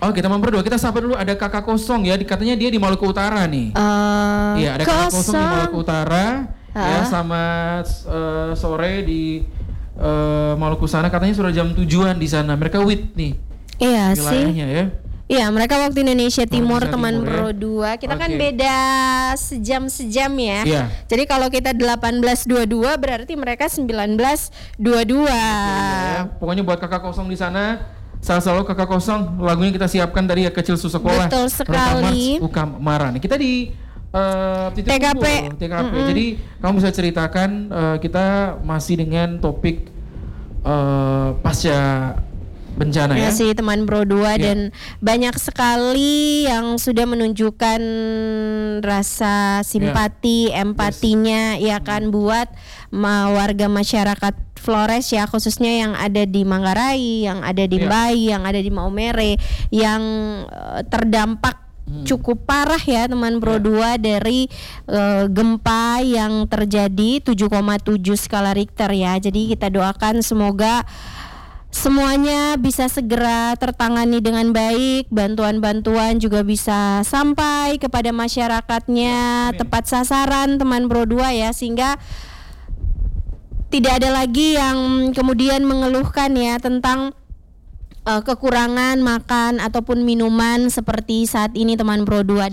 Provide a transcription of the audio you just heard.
Oke, teman berdua, kita sapa dulu. Ada kakak kosong ya, katanya dia di Maluku Utara nih. Iya, ada kakak kosong di Maluku Utara. Ya, sama sore di Maluku sana, katanya sudah jam 7-an di sana. Mereka WIT nih. Iya wilayahnya sih. Ya. Iya, mereka waktu Indonesia Timur, teman Timur, Pro 2. Kita kan Oke. beda sejam ya. Iya. Jadi kalau kita 18.22 berarti mereka 19.22. Ya, pokoknya buat kakak kosong di sana, selalu kakak kosong, lagunya kita siapkan dari Kecil Susekolah. Betul sekali. Ukamaran. Kita di titik TKP. kumpul, TKP. Jadi kamu bisa ceritakan, kita masih dengan topik pasca bencana ya. sih teman Pro 2 Ya. dan banyak sekali yang sudah menunjukkan rasa simpati, empatinya ya kan buat warga masyarakat Flores ya, khususnya yang ada di Manggarai, yang ada di Mbai, yang ada di Maumere, yang terdampak cukup parah ya teman Pro 2 dari gempa yang terjadi 7,7 skala Richter ya. Jadi kita doakan semoga semuanya bisa segera tertangani dengan baik, bantuan-bantuan juga bisa sampai kepada masyarakatnya tepat sasaran teman Pro 2 ya, sehingga tidak ada lagi yang kemudian mengeluhkan ya tentang kekurangan makan ataupun minuman seperti saat ini teman Pro 2.